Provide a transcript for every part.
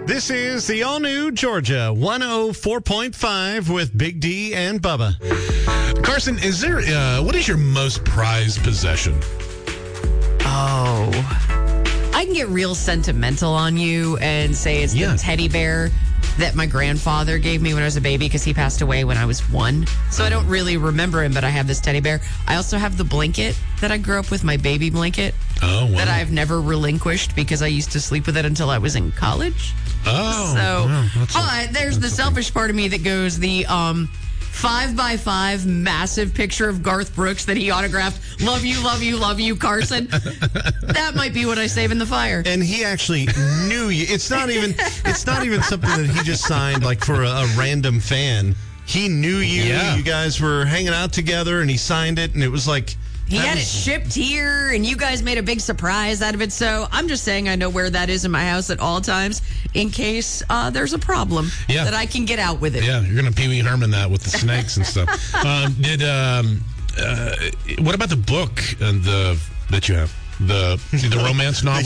This is the all-new Georgia 104.5 with Big D and Bubba. Carson, is there what is your most prized possession? Oh, I can get real sentimental on you and say it's the teddy bear that my grandfather gave me when I was a baby because he passed away when I was 1. So I don't really remember him, but I have this teddy bear. I also have the blanket that I grew up with, my baby blanket, that I've never relinquished because I used to sleep with it until I was in college. But there's the selfish part of me that goes the 5x5 massive picture of Garth Brooks that he autographed. Love you, love you, love you, Carson. That might be what I save in the fire. And he actually knew you. It's not even something that he just signed like for a random fan. He knew you. Yeah. You guys were hanging out together, and he signed it, and it was like. He had it shipped here, and you guys made a big surprise out of it. So I'm just saying I know where that is in my house at all times in case there's a problem that I can get out with it. Yeah, you're going to Pee Wee Herman that with the snakes and stuff. What about the book that you have? The romance novel? The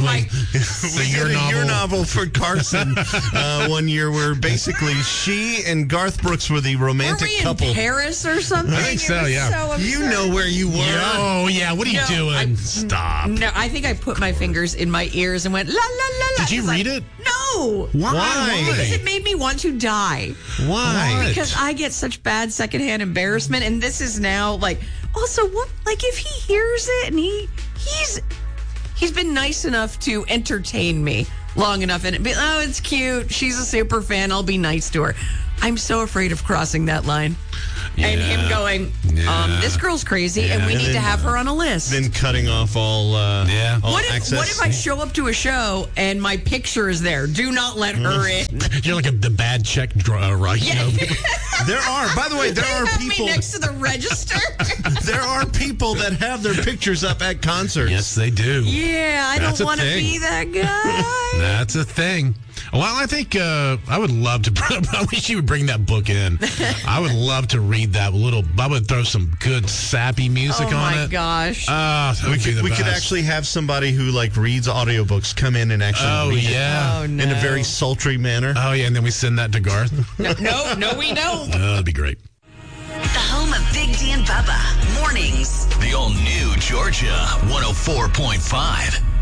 Your novel for Carson one year where basically she and Garth Brooks were the romantic couple. In Paris or something? I think so, yeah. So you know where you were. Oh, yeah. What are you doing? Stop. No, I think I put my fingers in my ears and went, la, la, la, la. Did you read it? No. Why? Because it made me want to die. Why? Because I get such bad secondhand embarrassment, and this is now like, also, what? Like, if he hears it and he's been nice enough to entertain me long enough and be, oh, it's cute. She's a super fan. I'll be nice to her. I'm so afraid of crossing that line. Yeah. And him going, this girl's crazy, and we need to have her on a list. Then cutting off all access. What if I show up to a show and my picture is there? Do not let her in. You're like the bad check right? Yeah. There are, by the way, there are people me next to the register. There are people that have their pictures up at concerts. Yes, they do. Yeah, I don't want to be that guy. That's a thing. Well, I think I would love to. I wish you would bring that book in. I would love to read that little. I would throw some good sappy music on it. Oh my gosh! We could actually have somebody who like reads audiobooks come in and actually read it in a very sultry manner. Oh yeah, and then we send that to Garth. No, we don't. That'd be great. The home of Big D and Bubba mornings. The all new Georgia 104.5.